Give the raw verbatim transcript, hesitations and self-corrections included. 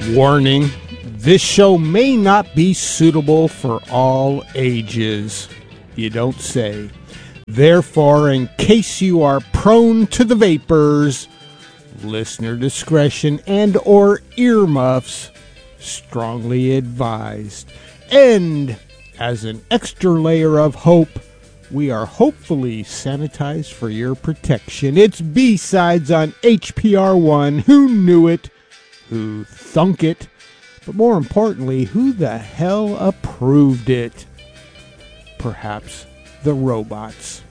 Warning, this show may not be suitable for all ages. You don't say. Therefore, in case you are prone to the vapors, listener discretion and or earmuffs strongly advised. And as an extra layer of hope, we are hopefully sanitized for your protection. It's B-Sides on H P R one. Who knew it? Who thunk it? But more importantly, who the hell approved it? Perhaps the robots.